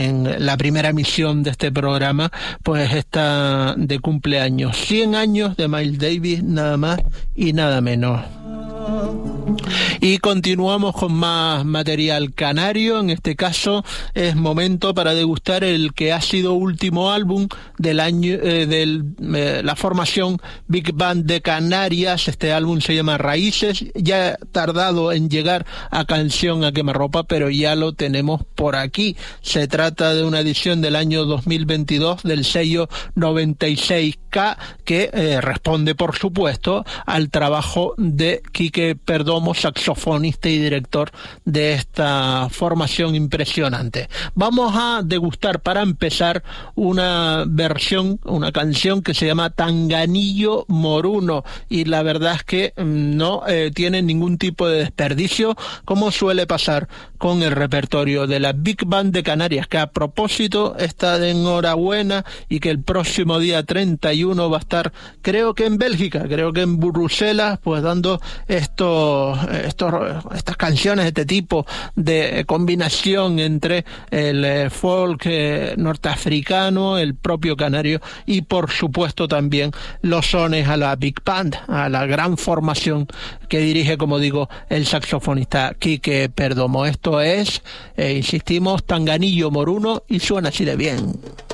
en la primera emisión de este programa, pues está de cumpleaños. 100 años de Miles Davis, nada más y nada menos. Y continuamos con más material canario. En este caso es momento para degustar el que ha sido último álbum del año la formación Big Band de Canarias. Este álbum se llama Raíces. Ya ha tardado en llegar a Canción a Quemarropa, pero ya lo tenemos por aquí. Se trata de una edición del año 2022 del sello 96K, que responde, por supuesto, al trabajo de Quique Perdomo, saxofonista y director de esta formación impresionante. Vamos a degustar, para empezar, una canción que se llama Tanganillo Moruno, y la verdad es que no tiene ningún tipo de desperdicio, como suele pasar con el repertorio de la Big Band de Canarias, que, a propósito, está de enhorabuena, y que el próximo día 31 va a estar, creo que en Bélgica, creo que en Bruselas, pues dando estas canciones, este tipo de combinación entre el folk norteafricano, el propio canario y, por supuesto, también los sones a la Big Band, a la gran formación que dirige, como digo, el saxofonista Quique Perdomo. Esto es, insistimos, Tanganillo Moruno, y suena así de bien.